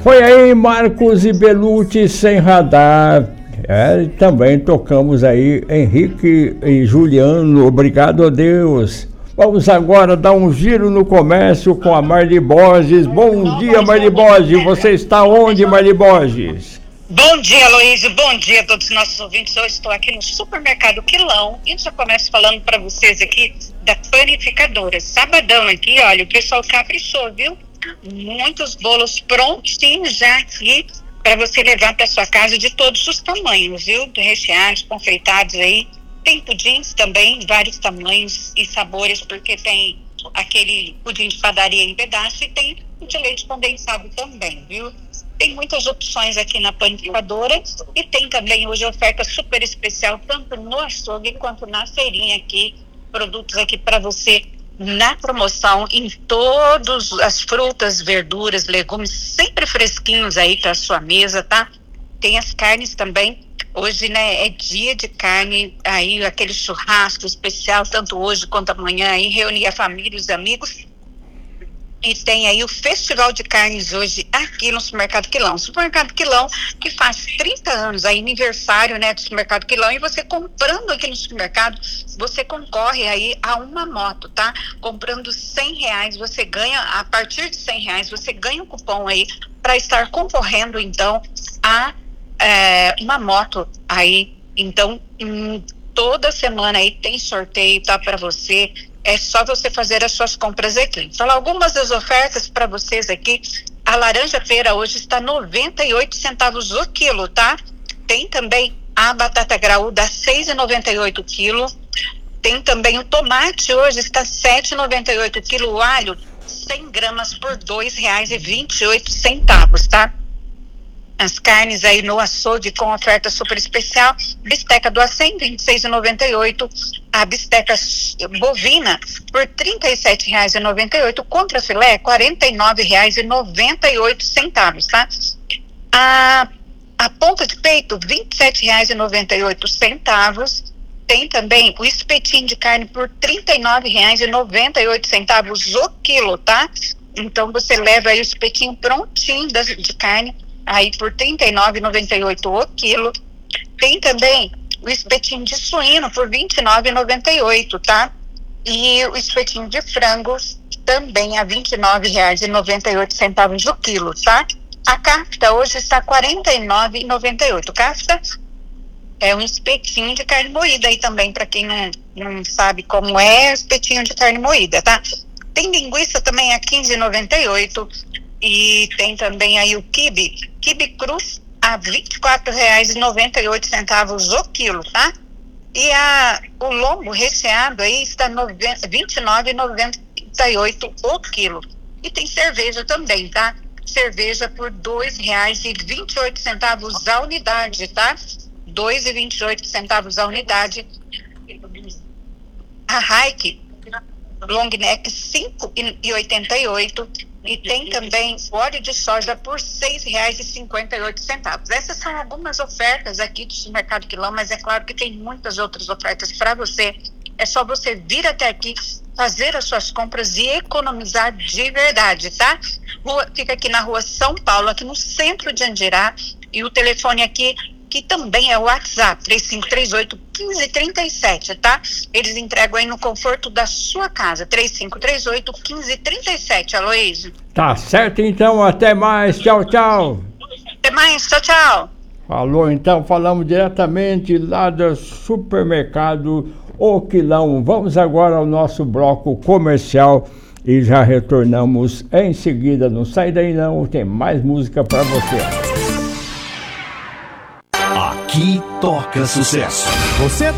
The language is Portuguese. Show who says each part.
Speaker 1: Foi aí Marcos e Belucci Sem Radar. Também tocamos aí Henrique e Juliano, Obrigado a Deus. Vamos agora dar um giro no comércio com a Marli Borges. Bom dia, Marli Borges. Você está onde, Marli Borges?
Speaker 2: Bom dia, Aloysio. Bom dia a todos os nossos ouvintes. Hoje estou aqui no supermercado Quilão e já começo falando para vocês aqui da panificadora. Sabadão aqui, olha, o pessoal caprichou, viu? Muitos bolos prontinhos já aqui para você levar para sua casa de todos os tamanhos, viu? Recheados, confeitados aí. Tem pudins também, vários tamanhos e sabores, porque tem aquele pudim de padaria em pedaço e tem o de leite condensado também, viu? Tem muitas opções aqui na panificadora e tem também hoje oferta super especial, tanto no açougue quanto na feirinha aqui. Produtos aqui para você na promoção em todas as frutas, verduras, legumes, sempre fresquinhos aí para sua mesa, tá? Tem as carnes também. Hoje, né, é dia de carne, aí aquele churrasco especial, tanto hoje quanto amanhã, aí reunir a família e os amigos. E tem aí o Festival de Carnes hoje aqui no Supermercado Quilão. Supermercado Quilão, que faz 30 anos, aí aniversário, né, do Supermercado Quilão. E você comprando aqui no supermercado, você concorre aí a uma moto, tá? Comprando R$100, você ganha, a partir de R$100, você ganha um cupom aí para estar concorrendo, então, a uma moto aí. Então, toda semana aí tem sorteio, tá, para você. É só você fazer as suas compras aqui. Falar algumas das ofertas para vocês aqui. A laranja pera hoje está 98 centavos o quilo, tá? Tem também a batata graúda 6,98 o quilo. Tem também o tomate hoje está 7,98 o quilo. O alho 100 gramas por R$2,28, tá? As carnes aí no açougue com oferta super especial. Bisteca do acém, R$26,98. A bisteca bovina por R$37,98. Contra filé, R$49,98, tá? A ponta de peito, R$27,98. Tem também o espetinho de carne por R$39,98 o quilo, tá? Então você leva aí o espetinho prontinho de carne aí por R$39,98 o quilo. Tem também o espetinho de suíno por R$29,98, tá? E o espetinho de frango também a R$29,98 o quilo, tá? A kafta hoje está R$49,98. Kafta é um espetinho de carne moída aí também, para quem não sabe como é espetinho de carne moída, tá? Tem linguiça também a R$15,98. E tem também aí o quibe cruz a R$24,98 o quilo, tá? E o lombo recheado aí está R$29,98 o quilo. E tem cerveja também, tá? Cerveja por R$2,28 a unidade, tá? R$2,28 a unidade. A Hike long neck 5,88. E tem também óleo de soja por R$6,58. Essas são algumas ofertas aqui do Supermercado Quilão, mas é claro que tem muitas outras ofertas para você. É só você vir até aqui, fazer as suas compras e economizar de verdade, tá? Fica aqui na rua São Paulo, aqui no centro de Andirá. E o telefone aqui, que também é o WhatsApp, 3538-1537, tá? Eles entregam aí no conforto da sua casa, 3538-1537, Aloysio.
Speaker 1: Tá certo, então, até mais, tchau, tchau.
Speaker 2: Até mais, tchau, tchau.
Speaker 1: Falou, então, falamos diretamente lá do supermercado O Quilão. Vamos agora ao nosso bloco comercial e já retornamos em seguida. Não sai daí não, tem mais música para você.
Speaker 3: Aqui toca sucesso. Você